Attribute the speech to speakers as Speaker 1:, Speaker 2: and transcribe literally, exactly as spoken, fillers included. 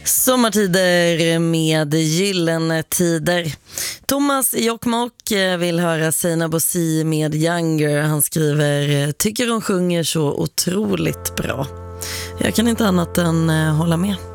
Speaker 1: Sommartider med gyllene tider. Thomas i Jokkmokk vill höra Sina Bosi med Younger. Han skriver, tycker hon sjunger så otroligt bra. Jag kan inte annat än hålla med.